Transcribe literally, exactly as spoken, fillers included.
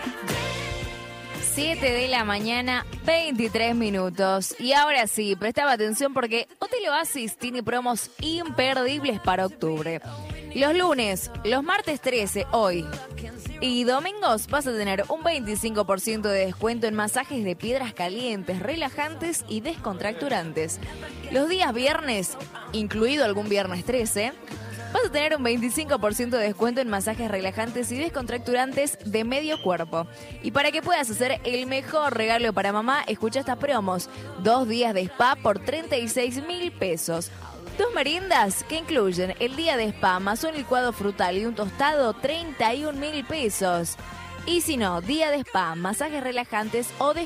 siete de la mañana, veintitrés minutos. Y ahora sí, prestaba atención porque Hotel Oasis tiene promos imperdibles para octubre. Los lunes, los martes trece, hoy y domingos vas a tener un veinticinco por ciento de descuento en masajes de piedras calientes, relajantes y descontracturantes. Los días viernes, incluido algún viernes trece, vas a tener un veinticinco por ciento de descuento en masajes relajantes y descontracturantes de medio cuerpo. Y para que puedas hacer el mejor regalo para mamá, escucha estas promos. Dos días de spa por treinta y seis mil pesos. Dos meriendas que incluyen el día de spa más un licuado frutal y un tostado, treinta y un mil pesos. Y si no, día de spa, masajes relajantes o